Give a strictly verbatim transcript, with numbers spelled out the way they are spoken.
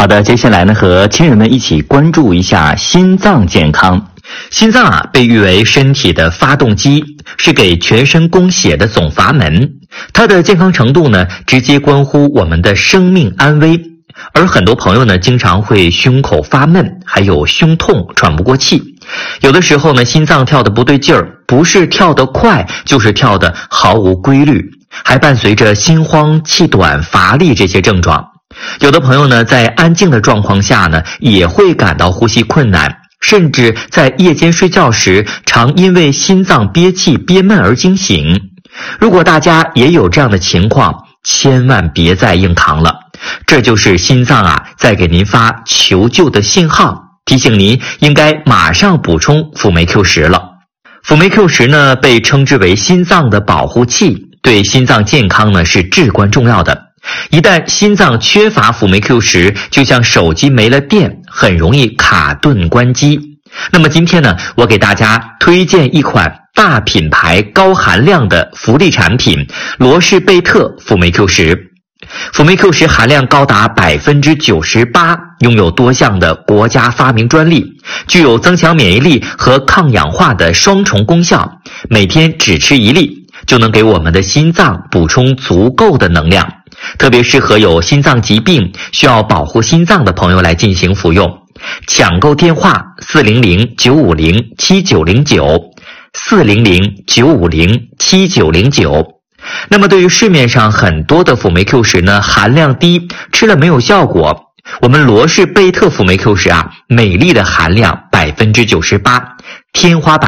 好的，接下来呢，和亲人们一起关注一下心脏健康。心脏啊，被誉为身体的发动机，是给全身供血的总阀门。它的健康程度呢，直接关乎我们的生命安危。而很多朋友呢，经常会胸口发闷，还有胸痛、喘不过气。有的时候呢，心脏跳得不对劲儿，不是跳得快，就是跳得毫无规律，还伴随着心慌、气短、乏力这些症状。有的朋友呢，在安静的状况下呢，也会感到呼吸困难，甚至在夜间睡觉时，常因为心脏憋气憋闷而惊醒。如果大家也有这样的情况，千万别再硬扛了，这就是心脏啊在给您发求救的信号，提醒您应该马上补充辅酶 Q 十了。辅酶 Q 十呢，被称之为心脏的保护器，对心脏健康呢是至关重要的。一旦心脏缺乏辅酶 Q 十，就像手机没了电，很容易卡顿关机。那么今天呢，我给大家推荐一款大品牌高含量的福利产品罗氏贝特辅酶 Q 十。辅酶 Q 十含量高达 百分之九十八， 拥有多项的国家发明专利，具有增强免疫力和抗氧化的双重功效。每天只吃一粒，就能给我们的心脏补充足够的能量，特别适合有心脏疾病需要保护心脏的朋友来进行服用。抢购电话四零零九五零七九零九 四零零九五零七九零九。那么对于市面上很多的辅酶 Q 十呢，含量低，吃了没有效果，我们罗氏贝特辅酶 Q 十啊，美丽的含量 百分之九十八， 天花板